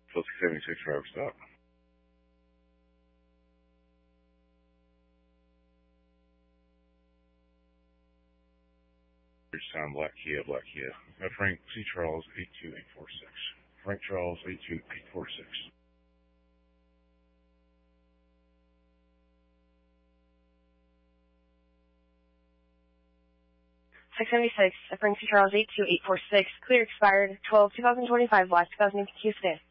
Plus 76 driver stop. Bridgetown, Black Kia. Frank C. Charles, 82846. Frank Charles, 82846. 676, Frank C. Charles, 82846. Clear expired 12/2025, last 2000 Houston.